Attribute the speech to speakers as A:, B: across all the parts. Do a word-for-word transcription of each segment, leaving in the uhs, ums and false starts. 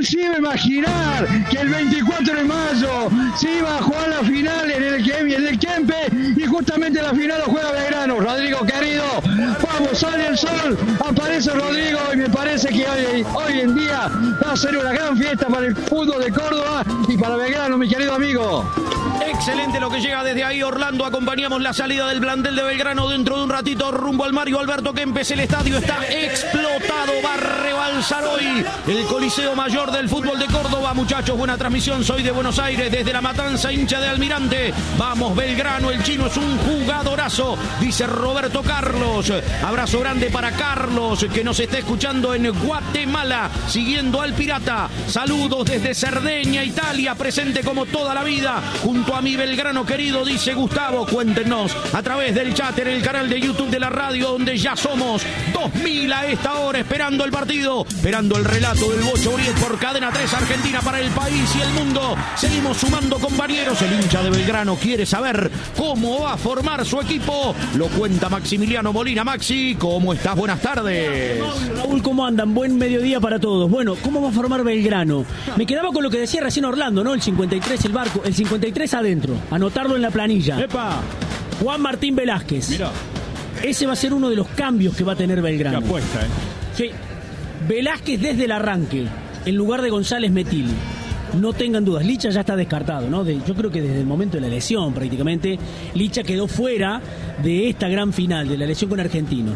A: ¿Quién se iba a imaginar que el veinticuatro de mayo se iba a jugar la final en el, en el Kempe y justamente la final lo juega Belgrano? Rodrigo querido, vamos, sale el sol, aparece Rodrigo y me parece que hoy, hoy en día va a ser una gran fiesta para el fútbol de Córdoba y para Belgrano, mi querido amigo.
B: Excelente lo que llega desde ahí Orlando. Acompañamos la salida del plantel de Belgrano dentro de un ratito rumbo al Mario Alberto Kempes. El estadio está explotado. Va a rebalsar hoy el Coliseo Mayor del fútbol de Córdoba. Muchachos, buena transmisión. Soy de Buenos Aires, desde La Matanza, hincha de Almirante. Vamos Belgrano, el chino es un jugadorazo, dice Roberto Carlos. Abrazo grande para Carlos, que nos está escuchando en Guatemala, siguiendo al Pirata. Saludos desde Cerdeña, Italia, presente como toda la vida, junto a mi Belgrano querido, dice Gustavo. Cuéntenos a través del chat en el canal de YouTube de la radio, donde ya somos dos mil a esta hora, esperando el partido, esperando el relato del Bocho Uriet por Cadena tres Argentina para el país y el mundo. Seguimos sumando compañeros. El hincha de Belgrano quiere saber cómo va a formar su equipo. Lo cuenta Maximiliano Molina. Maxi, ¿cómo estás? Buenas tardes.
C: Raúl, ¿cómo andan? Buen mediodía para todos. Bueno, ¿cómo va a formar Belgrano? Me quedaba con lo que decía recién Orlando, ¿no? El cincuenta y tres, el barco, el cincuenta y tres adentro, anotarlo en la planilla.
D: ¡Epa!
C: Juan Martín Velázquez.
D: Mira.
C: Ese va a ser uno de los cambios que va a tener Belgrano.
D: Qué apuesta, ¿eh?
C: Sí. Velázquez desde el arranque, en lugar de González Metilli. No tengan dudas, Licha ya está descartado, ¿no? De, yo creo que desde el momento de la lesión prácticamente, Licha quedó fuera de esta gran final, de la lesión con Argentinos.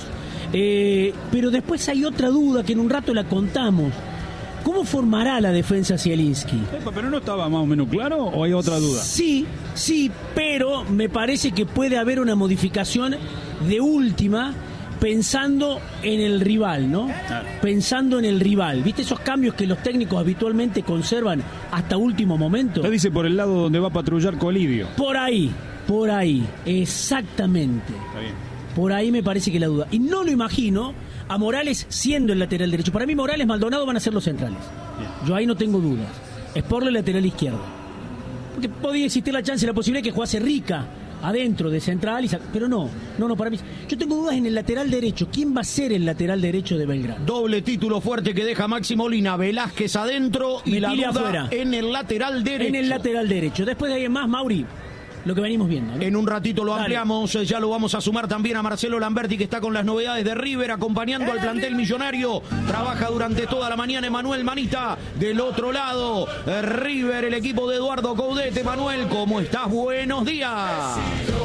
C: Eh, pero después hay otra duda que en un rato la contamos. ¿Cómo formará la defensa Zielinski?
D: ¿Pero no estaba más o menos claro o hay otra duda?
C: Sí, sí, pero me parece que puede haber una modificación de última, pensando en el rival, ¿no? Claro. Pensando en el rival. ¿Viste esos cambios que los técnicos habitualmente conservan hasta último momento?
D: Usted dice por el lado donde va a patrullar Colidio.
C: Por ahí, por ahí, exactamente.
D: Está bien.
C: Por ahí me parece que la duda. Y no lo imagino a Morales siendo el lateral derecho. Para mí Morales, Maldonado van a ser los centrales. Bien. Yo ahí no tengo dudas. Sporlo el lateral izquierdo. Porque podía existir la chance y la posibilidad de que jugase Rica adentro de central, y pero no, no, no, para mí. Yo tengo dudas en el lateral derecho. ¿Quién va a ser el lateral derecho de Belgrano?
B: Doble título fuerte que deja Maxi Molina. Velázquez adentro y la duda afuera. En el lateral derecho.
C: En el lateral derecho. Después de ahí en más, Mauri, lo que venimos viendo, ¿no?
B: En un ratito lo
C: Dale.
B: ampliamos, ya lo vamos a sumar también a Marcelo Lamberti, que está con las novedades de River, acompañando al plantel millonario. Trabaja durante toda la mañana Emanuel Manita. Del otro lado, River, el equipo de Eduardo Caudete. Manuel, ¿cómo estás? Buenos días.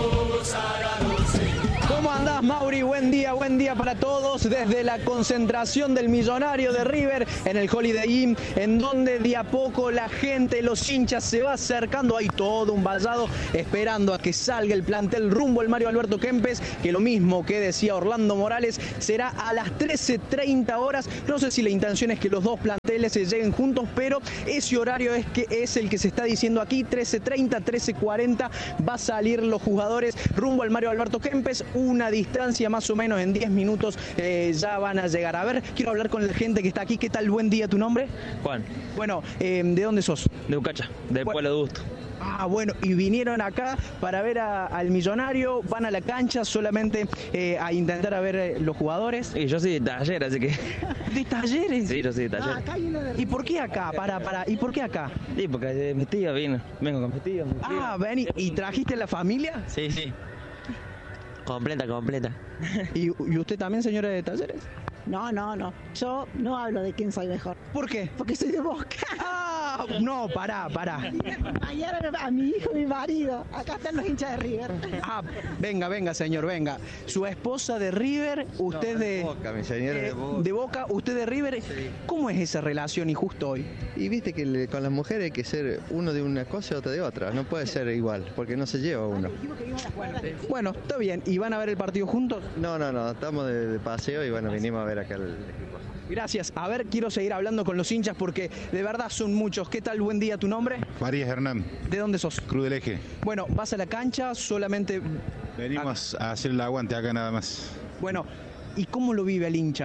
E: ¿Cómo andás, Mauri? Buen día, buen día para todos desde la concentración del millonario de River en el Holiday Inn, en donde de a poco la gente, los hinchas se va acercando. Hay todo un vallado esperando a que salga el plantel rumbo al Mario Alberto Kempes, que lo mismo que decía Orlando Morales, será a las trece treinta horas. No sé si la intención es que los dos planteles se lleguen juntos, pero ese horario es, que es el que se está diciendo aquí, trece treinta, trece cuarenta, va a salir los jugadores rumbo al Mario Alberto Kempes. Una distancia más o menos en diez minutos eh, ya van a llegar. A ver, quiero hablar con la gente que está aquí. ¿Qué tal? Buen día, ¿tu nombre?
F: Juan.
E: Bueno, eh, ¿de dónde sos?
F: De Ucacha, del
E: bueno,
F: pueblo de Busto.
E: Ah, bueno, y vinieron acá para ver a, al millonario, van a la cancha solamente eh, a intentar a ver eh, los jugadores.
F: Y yo soy de Taller, así que...
E: ¿De Talleres?
F: Sí, yo soy de Taller.
E: Ah, ¿y por qué acá? Para, para, ¿y por qué acá?
F: Sí, porque mi tío vino, vengo con mi tío. Mi tío.
E: Ah, ven, ¿y trajiste la familia?
F: Sí, sí. Completa, completa.
E: ¿Y, y usted también, señora de Talleres?
G: No, no, no. Yo no hablo de quién soy mejor.
E: ¿Por qué?
G: Porque soy de Boca.
E: Ah, no, pará, pará.
G: Ayer a mi hijo y mi marido. Acá están los hinchas de River.
E: Ah, venga, venga, señor, venga. Su esposa de River, usted
H: no,
E: de...
H: de Boca, mi señora
E: eh,
H: de Boca.
E: De Boca, usted de River. Sí. ¿Cómo es esa relación y justo hoy?
H: Y viste que le, con las mujeres hay que ser uno de una cosa y otro de otra. No puede ser igual, porque no se lleva uno.
E: Bueno, está bien. ¿Y van a ver el partido juntos?
H: No, no, no. Estamos de, de paseo y bueno, vinimos a ver acá el equipo.
E: Gracias. A ver, quiero seguir hablando con los hinchas porque de verdad son muchos. ¿Qué tal? Buen día, ¿tu nombre?
I: Marías Hernán.
E: ¿De dónde sos?
I: Cruz del Eje.
E: Bueno, ¿vas a la cancha solamente...?
I: Venimos a, a hacer el aguante acá nada más.
E: Bueno, ¿y cómo lo vive el hincha?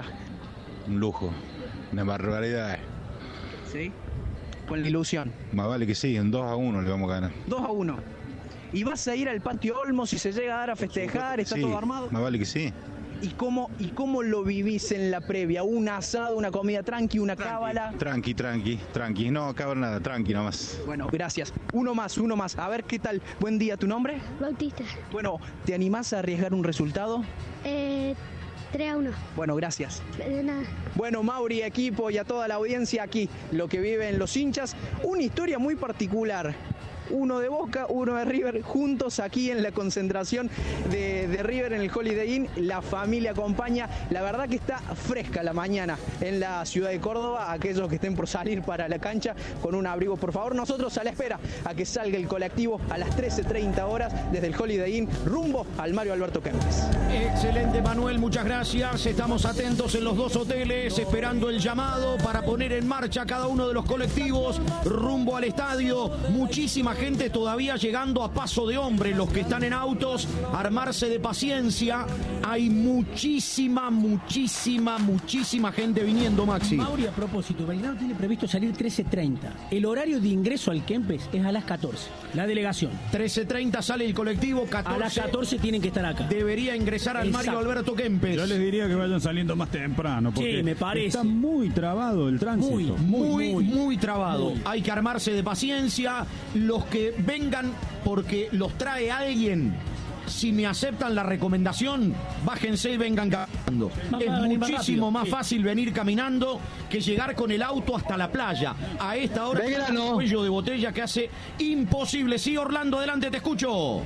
I: Un lujo, una barbaridad.
E: ¿Sí? Con la ilusión.
I: Más vale que sí, un dos a uno le vamos a ganar.
E: dos a uno. ¿Y vas a ir al patio Olmos si se llega a dar a festejar? ¿Está
I: sí,
E: todo armado?
I: Más vale que sí.
E: ¿Y cómo, ¿Y cómo lo vivís en la previa? ¿Un asado, una comida tranqui, una
I: Tranqui,
E: cábala?
I: Tranqui, tranqui, tranqui. No, cábala nada, tranqui nomás.
E: Bueno, gracias. Uno más, uno más. A ver qué tal. Buen día, ¿tu nombre?
G: Bautista.
E: Bueno, ¿te animás a arriesgar un resultado?
G: Eh, tres a uno.
E: Bueno, gracias.
G: De nada.
E: Bueno, Mauri, equipo y a toda la audiencia aquí, lo que viven los hinchas, una historia muy particular. Uno de Boca, uno de River, juntos aquí en la concentración de, de River en el Holiday Inn. La familia acompaña. La verdad que está fresca la mañana en la ciudad de Córdoba. Aquellos que estén por salir para la cancha con un abrigo, por favor. Nosotros a la espera a que salga el colectivo a las trece treinta horas desde el Holiday Inn rumbo al Mario Alberto Kempes.
B: Excelente, Manuel, muchas gracias. Estamos atentos en los dos hoteles, esperando el llamado para poner en marcha cada uno de los colectivos rumbo al estadio. Muchísima gente todavía llegando a paso de hombre. Los que están en autos, armarse de paciencia. Hay muchísima, muchísima, muchísima gente viniendo, Maxi.
C: Mauri, a propósito, Belgrano tiene previsto salir trece treinta. El horario de ingreso al Kempes es a las catorce. La delegación.
B: trece treinta sale el colectivo, catorce.
C: A las catorce tienen que estar acá.
B: Debería ingresar al
C: Exacto.
B: Mario Alberto Kempes.
D: Yo les diría que vayan saliendo más temprano, porque
C: Sí, me parece.
D: está muy trabado el tránsito.
C: Muy,
B: Muy, muy,
C: muy
B: trabado.
C: muy.
B: Hay que armarse de paciencia. Los que vengan porque los trae alguien, si me aceptan la recomendación, bájense y vengan caminando.
C: Más
B: Es
C: va a venir más
B: muchísimo
C: rápido,
B: más
C: sí.
B: fácil venir caminando que llegar con el auto hasta la playa. A esta hora es
A: Belgrano.
B: un cuello de botella que hace imposible. Sí, Orlando, adelante, te escucho.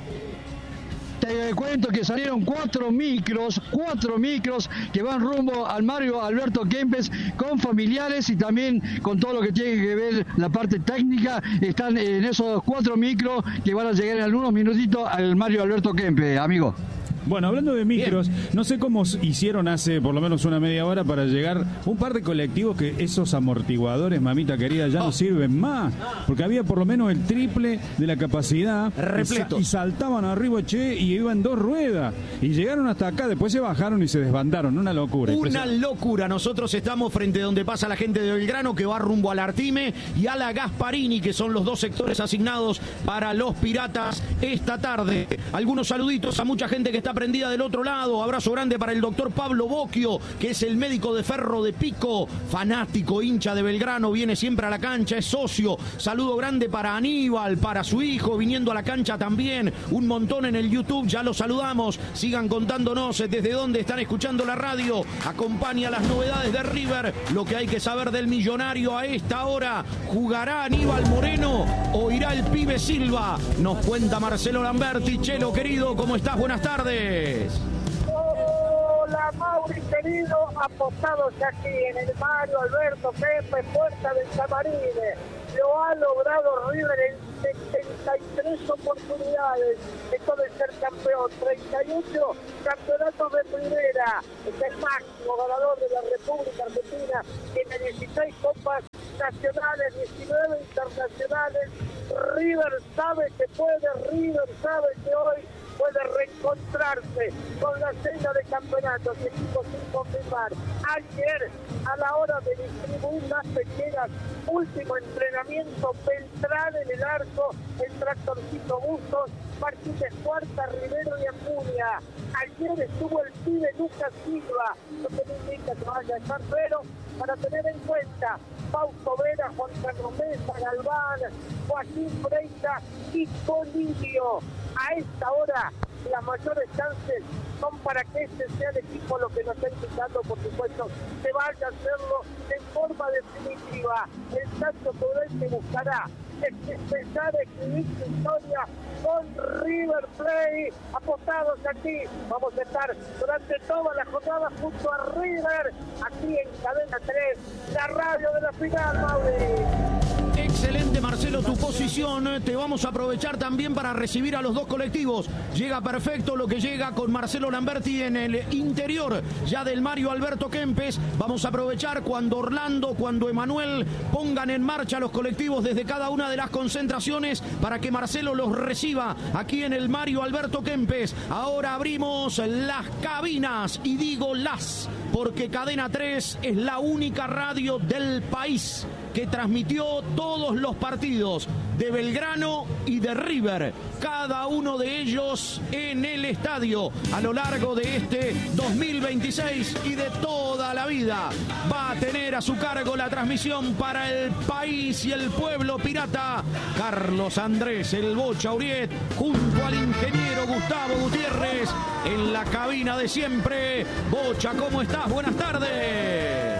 A: Te cuento que salieron cuatro micros, cuatro micros que van rumbo al Mario Alberto Kempes con familiares y también con todo lo que tiene que ver la parte técnica. Están en esos cuatro micros que van a llegar en algunos minutitos al Mario Alberto Kempes, amigo.
D: Bueno, hablando de micros, no sé cómo hicieron hace por lo menos una media hora para llegar un par de colectivos que esos amortiguadores, mamita querida, ya
B: Oh.
D: no sirven más, porque había por lo menos el triple de la capacidad.
B: Repletos.
D: Y, sa- y saltaban arriba, che, y iban dos ruedas. Y llegaron hasta acá, después se bajaron y se desbandaron. Una locura.
B: Una
D: impresionante.
B: locura. Nosotros estamos frente a donde pasa la gente de Belgrano, que va rumbo al Artime, y a la Gasparini, que son los dos sectores asignados para los Piratas esta tarde. Algunos saluditos a mucha gente que está prendida del otro lado. Abrazo grande para el doctor Pablo Bocchio, que es el médico de Ferro de Pico, fanático, hincha de Belgrano, viene siempre a la cancha, es socio. Saludo grande para Aníbal, para su hijo, viniendo a la cancha también. Un montón en el YouTube, ya los saludamos. Sigan contándonos desde dónde están escuchando la radio. Acompaña las novedades de River, lo que hay que saber del millonario a esta hora. ¿Jugará Aníbal Moreno o irá el pibe Silva? Nos cuenta Marcelo Lamberti. Chelo, querido, ¿cómo estás? Buenas tardes.
J: Hola Mauri querido, apostados aquí en el Mario Alberto Kempes, puerta del Camarines. Lo ha logrado River en setenta y tres oportunidades. Esto de ser campeón, treinta y ocho campeonatos de primera. Es el máximo ganador de la República Argentina. Tiene dieciséis copas nacionales, diecinueve internacionales. River sabe que puede, River sabe que hoy puede reencontrarse con la senda de campeonatos, equipos sin confirmar. Ayer, a la hora de distribuir las pecheras, último entrenamiento, Beltrán en el arco, el tractorcito Bustos, Martínez Cuarta, Rivero y Acuña. Ayer estuvo el pibe Lucas Silva, no se me indica que vaya a estar, pero para tener en cuenta, Fausto Vera, Juan Carlos Mesa, Galván, Joaquín Freita y Colivio. A esta hora, las mayores chances son para que este sea el equipo, lo que nos está indicando, por supuesto, que vaya a hacerlo en forma definitiva. El Santo Prudente buscará empezar a escribir su historia con River Plate. Apostados aquí, vamos a estar durante toda la jornada junto a River, aquí en Cadena tres, la radio de la final, Mauri.
B: Excelente, Marcelo, tu posición. Te vamos a aprovechar también para recibir a los dos colectivos. Llega perfecto lo que llega con Marcelo Lamberti en el interior ya del Mario Alberto Kempes. Vamos a aprovechar cuando Orlando, cuando Emanuel pongan en marcha los colectivos desde cada una de las concentraciones para que Marcelo los reciba aquí en el Mario Alberto Kempes. Ahora abrimos las cabinas, y digo las, porque Cadena tres es la única radio del país que transmitió todos los partidos de Belgrano y de River, cada uno de ellos en el estadio a lo largo de este dos mil veintiséis y de toda la vida. Va a tener a su cargo la transmisión para el país y el pueblo pirata Carlos Andrés El Bocha Uriet, junto al ingeniero Gustavo Gutiérrez en la cabina de siempre. Bocha, ¿cómo estás? Buenas tardes.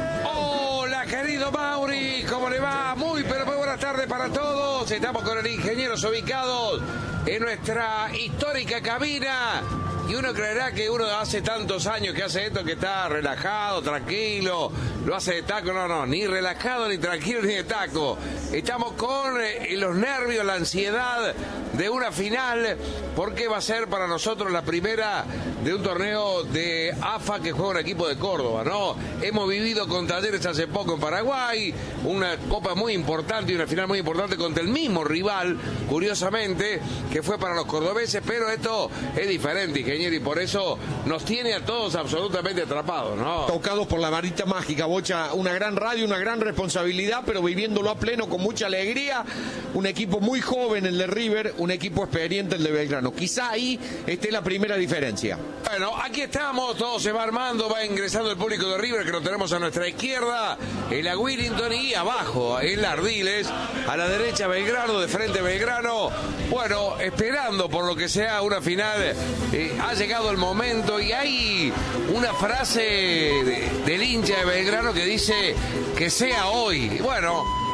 K: Hola, querido Mauri, ¿cómo le va? Muy, pero muy buenas tardes para todos. Estamos con el ingeniero ubicados en nuestra histórica cabina. Y uno creerá que uno hace tantos años que hace esto, que está relajado, tranquilo, lo hace de taco. No, no, ni relajado, ni tranquilo, ni de taco. Estamos con eh, los nervios, la ansiedad de una final, porque va a ser para nosotros la primera de un torneo de A F A que juega un equipo de Córdoba, ¿no? Hemos vivido con Talleres hace poco en Paraguay, una copa muy importante y una final muy importante contra el mismo rival, curiosamente, que fue para los cordobeses, pero esto es diferente, ingeniero, y por eso nos tiene a todos absolutamente atrapados, ¿no?
L: Tocados por la varita mágica, Bocha, una gran radio, una gran responsabilidad, pero viviéndolo a pleno con mucha alegría. Un equipo muy joven el de River, un equipo experiente el de Belgrano. Quizá ahí esté la primera diferencia.
K: Bueno, aquí estamos, todo se va armando, va ingresando el público de River, que lo tenemos a nuestra izquierda, en la Willington, y abajo, en la Ardiles, a la derecha Belgrano, de frente Belgrano. Bueno, esperando por lo que sea una final, eh, ha llegado el momento, y hay una frase de, del hincha de Belgrano que dice que sea hoy. Bueno,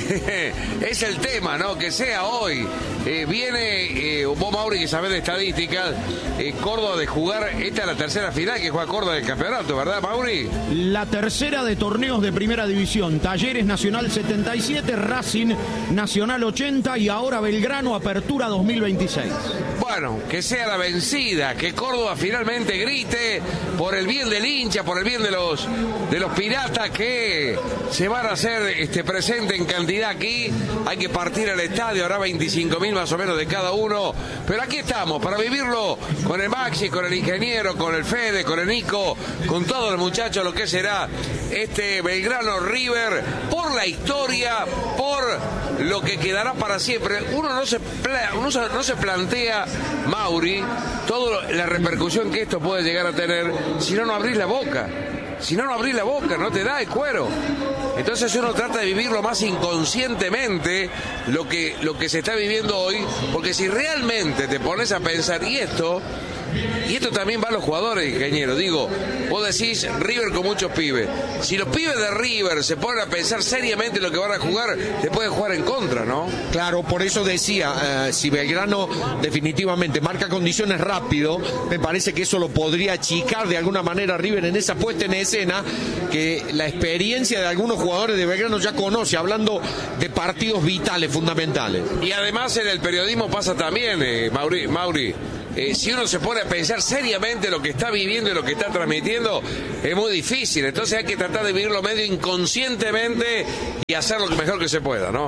K: es el tema, ¿no? Que sea hoy. Eh, viene, eh, vos, Mauri, que sabés de estadísticas, eh, Córdoba de jugar, esta es la tercera final que juega Córdoba del campeonato, ¿verdad, Mauri?
B: La tercera de torneos de primera división. Talleres Nacional setenta y siete, Racing Nacional ochenta y ahora Belgrano Apertura dos mil veintiséis.
K: Bueno, que sea la vencida, que Córdoba finalmente grite por el bien del hincha, por el bien de los de los piratas que se van a hacer este, presente en cantidad aquí. Hay que partir al estadio, habrá veinticinco mil más o menos de cada uno, pero aquí estamos para vivirlo con el Maxi, con el ingeniero, con el Fede, con el Nico, con todos los muchachos, lo que será este Belgrano River, por la historia, por lo que quedará para siempre. Uno no se, uno no se plantea, Mauri, toda la repercusión que esto puede llegar a tener si no, no abrís la boca. Si no, no abrís la boca, no te da el cuero. Entonces uno trata de vivirlo más inconscientemente lo que, lo que se está viviendo hoy, porque si realmente te pones a pensar, y esto, y esto también va a los jugadores, ingeniero, digo, vos decís River con muchos pibes. Si los pibes de River se ponen a pensar seriamente lo que van a jugar, te pueden jugar en contra, ¿no?
L: Claro, por eso decía, eh, si Belgrano definitivamente marca condiciones rápido, me parece que eso lo podría achicar de alguna manera a River en esa puesta en escena que la experiencia de algunos jugadores de Belgrano ya conoce, hablando de partidos vitales, fundamentales.
K: Y además en el periodismo pasa también, eh, Mauri, Mauri. Eh, si uno se pone a pensar seriamente lo que está viviendo y lo que está transmitiendo, es muy difícil. Entonces hay que tratar de vivirlo medio inconscientemente y hacer lo mejor que se pueda, ¿no?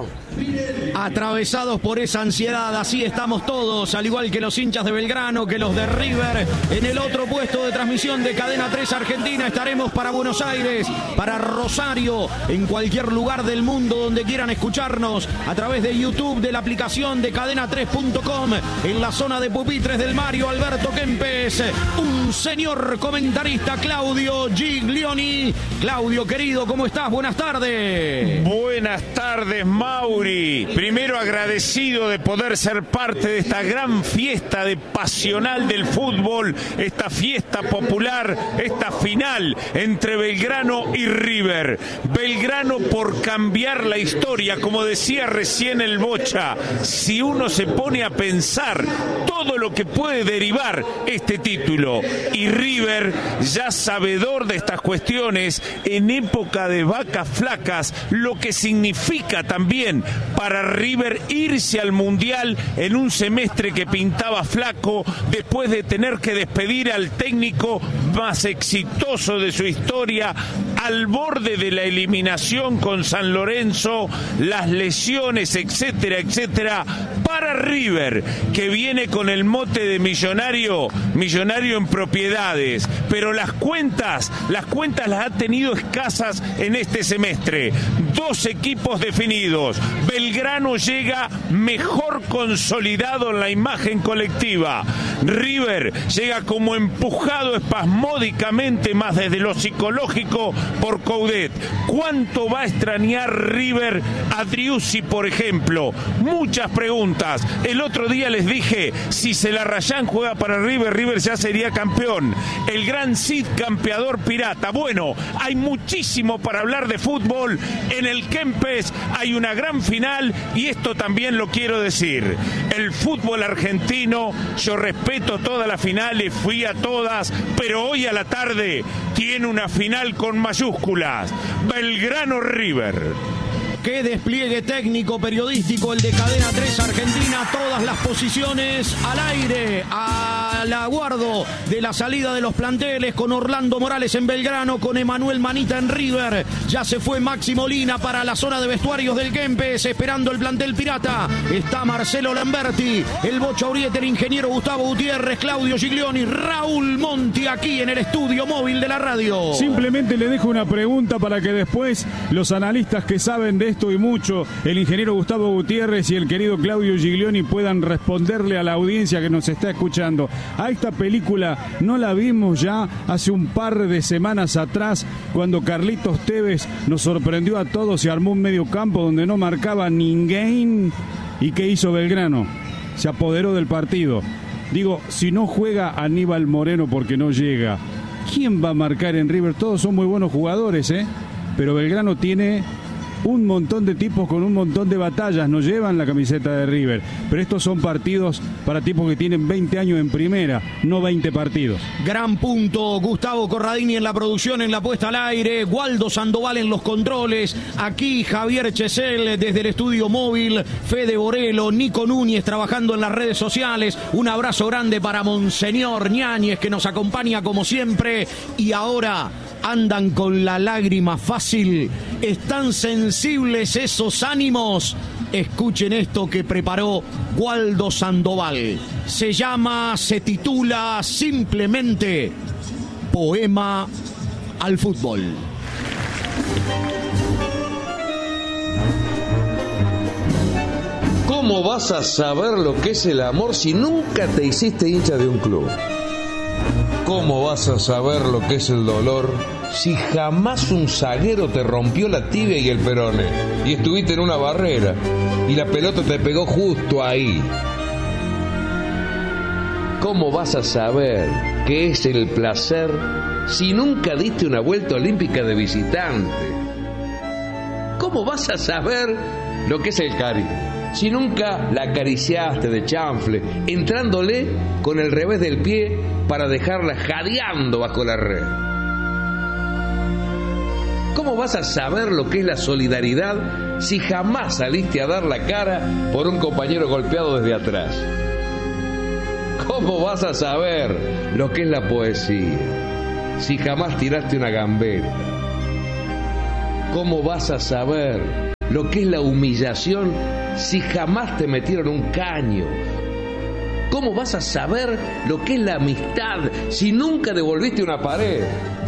B: Atravesados por esa ansiedad, así estamos todos, al igual que los hinchas de Belgrano, que los de River. En el otro puesto de transmisión de Cadena tres Argentina estaremos para Buenos Aires, para Rosario, en cualquier lugar del mundo donde quieran escucharnos, a través de YouTube, de la aplicación de cadena tres punto com, en la zona de pupitres del Mario Alberto Kempes, un señor comentarista, Claudio Giglioni. Claudio, querido, ¿cómo estás? Buenas tardes.
M: Buenas tardes, Mauri. Primero agradecido de poder ser parte de esta gran fiesta de pasional del fútbol, esta fiesta popular, esta final entre Belgrano y River. Belgrano por cambiar la historia, como decía recién el Bocha, si uno se pone a pensar todo lo que puede derivar este título, y River, ya sabedor de estas cuestiones, en época de vacas flacas, lo que significa también para River irse al Mundial en un semestre que pintaba flaco, después de tener que despedir al técnico más exitoso de su historia, al borde de la eliminación con San Lorenzo, las lesiones, etcétera, etcétera, para River, que viene con el mote de millonario, millonario en propiedades, pero pero las cuentas, las cuentas las ha tenido escasas en este semestre. Dos equipos definidos. Belgrano llega mejor consolidado en la imagen colectiva. River llega como empujado espasmódicamente más desde lo psicológico por Coudet. ¿Cuánto va a extrañar River a Driussi, por ejemplo? Muchas preguntas. El otro día les dije, si Celarrayán juega para River, River ya sería campeón. El gran Cid campeador pirata. Bueno, hay muchísimo para hablar de fútbol. En el Kempes hay una gran final y esto también lo quiero decir. El fútbol argentino, yo respeto todas las finales, fui a todas, pero hoy a la tarde tiene una final con mayúsculas. Belgrano River.
B: Qué despliegue técnico, periodístico, el de Cadena tres Argentina, todas las posiciones al aire, al aguardo de la salida de los planteles, con Orlando Morales en Belgrano, con Emanuel Manita en River. Ya se fue Maxi Molina para la zona de vestuarios del Kempes, esperando el plantel pirata. Está Marcelo Lamberti, el Bocha Uriete, el ingeniero Gustavo Gutiérrez, Claudio Giglioni, Raúl Monti aquí en el estudio móvil de la radio.
D: Simplemente le dejo una pregunta para que después los analistas que saben de esto y mucho, el ingeniero Gustavo Gutiérrez y el querido Claudio Giglioni, puedan responderle a la audiencia que nos está escuchando. A esta película no la vimos ya hace un par de semanas atrás, cuando Carlitos Tevez nos sorprendió a todos y armó un medio campo donde no marcaba ninguém. ¿Y qué hizo Belgrano? Se apoderó del partido. Digo, si no juega Aníbal Moreno porque no llega, ¿quién va a marcar en River? Todos son muy buenos jugadores, ¿eh? Pero Belgrano tiene un montón de tipos con un montón de batallas, no llevan la camiseta de River, pero estos son partidos para tipos que tienen veinte años en primera, no veinte partidos.
B: Gran punto, Gustavo Corradini en la producción, en la puesta al aire, Waldo Sandoval en los controles, aquí Javier Chesel desde el estudio móvil, Fede Borelo, Nico Núñez trabajando en las redes sociales. Un abrazo grande para Monseñor Ñáñez, que nos acompaña como siempre. Y ahora andan con la lágrima fácil, están sensibles esos ánimos. Escuchen esto que preparó Waldo Sandoval. Se llama, se titula simplemente Poema al Fútbol.
K: ¿Cómo vas a saber lo que es el amor si nunca te hiciste hincha de un club? ¿Cómo vas a saber lo que es el dolor si jamás un zaguero te rompió la tibia y el peroné y estuviste en una barrera y la pelota te pegó justo ahí? ¿Cómo vas a saber qué es el placer si nunca diste una vuelta olímpica de visitante? ¿Cómo vas a saber lo que es el cariño si nunca la acariciaste de chanfle, entrándole con el revés del pie para dejarla jadeando bajo la red? ¿Cómo vas a saber lo que es la solidaridad si jamás saliste a dar la cara por un compañero golpeado desde atrás? ¿Cómo vas a saber lo que es la poesía si jamás tiraste una gambeta? ¿Cómo vas a saber lo que es la humillación si jamás te metieron un caño? ¿Cómo vas a saber lo que es la amistad si nunca devolviste una pared?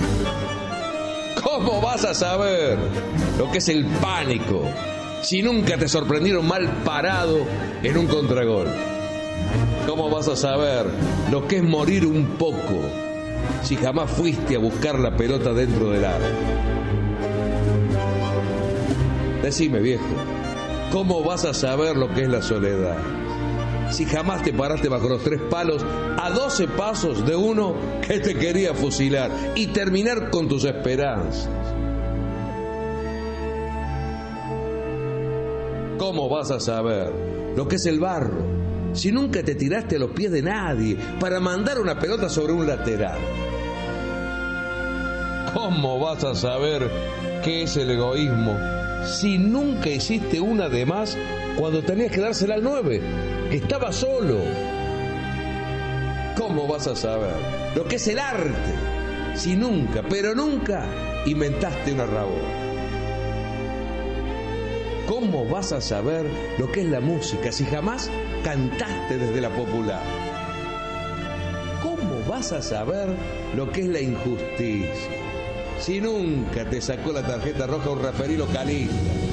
K: ¿Cómo vas a saber lo que es el pánico si nunca te sorprendieron mal parado en un contragol? ¿Cómo vas a saber lo que es morir un poco si jamás fuiste a buscar la pelota dentro del área? Decime, viejo, ¿cómo vas a saber lo que es la soledad si jamás te paraste bajo los tres palos a doce pasos de uno que te quería fusilar y terminar con tus esperanzas? ¿Cómo vas a saber lo que es el barro si nunca te tiraste a los pies de nadie para mandar una pelota sobre un lateral? ¿Cómo vas a saber qué es el egoísmo si nunca hiciste una de más cuando tenías que dársela al nueve, que estaba solo? ¿Cómo vas a saber lo que es el arte si nunca, pero nunca inventaste una rabona? ¿Cómo vas a saber lo que es la música si jamás cantaste desde la popular? ¿Cómo vas a saber lo que es la injusticia si nunca te sacó la tarjeta roja un referí localista?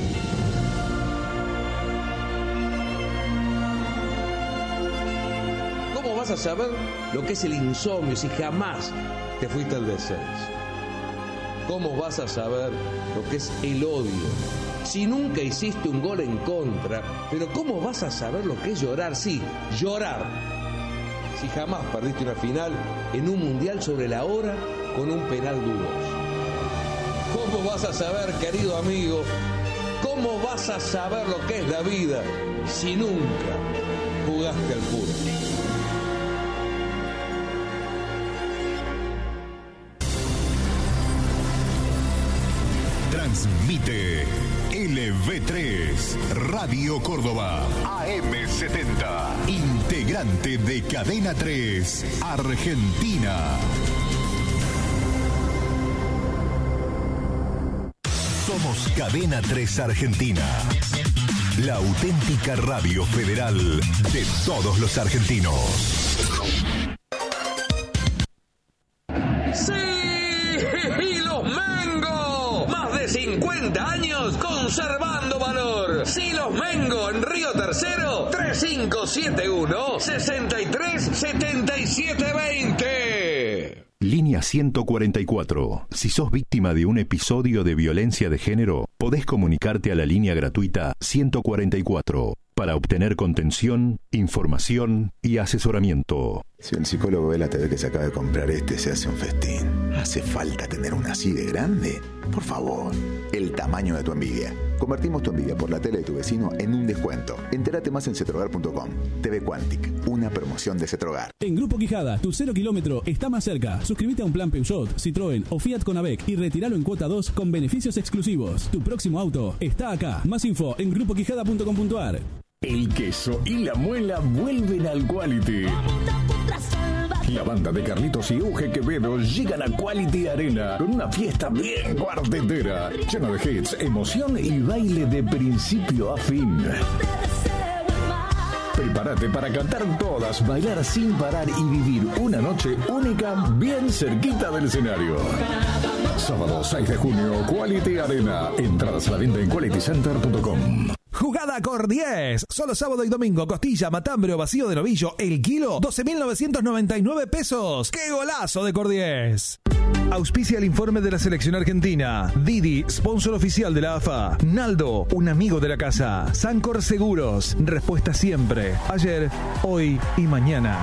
K: ¿Cómo vas a saber lo que es el insomnio si jamás te fuiste al descenso? ¿Cómo vas a saber lo que es el odio si nunca hiciste un gol en contra? Pero ¿cómo vas a saber lo que es llorar? Sí, llorar. Si jamás perdiste una final en un mundial sobre la hora con un penal dudoso. ¿Cómo vas a saber, querido amigo? ¿Cómo vas a saber lo que es la vida si nunca jugaste al fútbol?
N: Transmite L V tres Radio Córdoba A M setenta, integrante de Cadena tres Argentina. Somos Cadena tres Argentina, la auténtica radio federal de todos los argentinos.
K: ¡Sí! ¡Los Mengo! Más de cincuenta años conservando valor. ¡Sí, los Mengo! En Río Tercero, tres cinco siete uno, seis tres siete siete dos cero.
N: Línea ciento cuarenta y cuatro. Si sos víctima de un episodio de violencia de género, podés comunicarte a la línea gratuita ciento cuarenta y cuatro para obtener contención, información y asesoramiento.
O: Si un psicólogo ve la T V que se acaba de comprar este, se hace un festín. ¿Hace falta tener una así de grande? Por favor, el tamaño de tu envidia. Convertimos tu envidia por la tele de tu vecino en un descuento. Entérate más en cetrogar punto com. T V Quantic, una promoción de Cetrogar.
P: En Grupo Quijada, tu cero kilómetro está más cerca. Suscríbete a un plan Peugeot, Citroën o Fiat con A B E C y retíralo en cuota dos con beneficios exclusivos. Tu próximo auto está acá. Más info en grupo quijada punto com punto a r.
Q: El queso y la muela vuelven al Quality. La banda de Carlitos y Euge Quevedo llegan a Quality Arena con una fiesta bien cuartetera, llena de hits, emoción y baile de principio a fin. Prepárate para cantar todas, bailar sin parar y vivir una noche única bien cerquita del escenario. Sábado seis de junio, Quality Arena. Entradas a la venta en quality center punto com.
R: Jugada Cor diez. Solo sábado y domingo. Costilla, matambre o vacío de novillo. El kilo, doce mil novecientos noventa y nueve pesos. ¡Qué golazo de Cor diez! Auspicia el informe de la selección argentina. Didi, sponsor oficial de la A F A. Naldo, un amigo de la casa. Sancor Seguros, respuesta siempre. Ayer, hoy y mañana.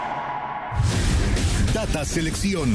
N: Data Selección.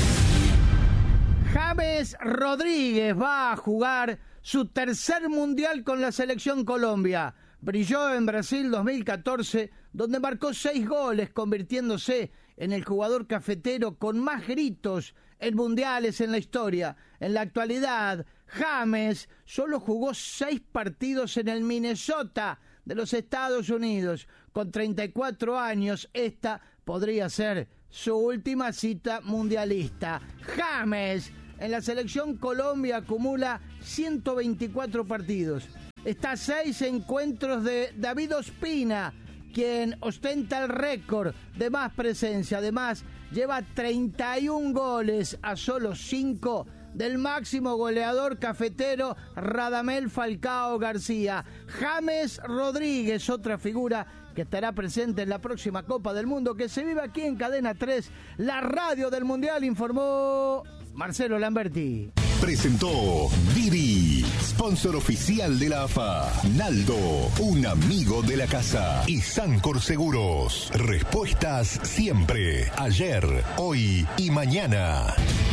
S: James Rodríguez va a jugar su tercer mundial con la selección Colombia. Brilló en Brasil dos mil catorce, donde marcó seis goles, convirtiéndose en el jugador cafetero con más gritos en mundiales en la historia. En la actualidad, James solo jugó seis partidos en el Minnesota de los Estados Unidos. Con treinta y cuatro años, esta podría ser su última cita mundialista. James en la selección Colombia acumula ciento veinticuatro partidos. Está a seis encuentros de David Ospina, quien ostenta el récord de más presencia. Además, lleva treinta y un goles a solo cinco del máximo goleador cafetero Radamel Falcao García. James Rodríguez, otra figura que estará presente en la próxima Copa del Mundo que se vive aquí en Cadena tres, la radio del Mundial, informó Marcelo Lamberti.
N: Presentó Didi, sponsor oficial de la A F A. Naldo, un amigo de la casa. Y Sancor Seguros, respuestas siempre. Ayer, hoy y mañana.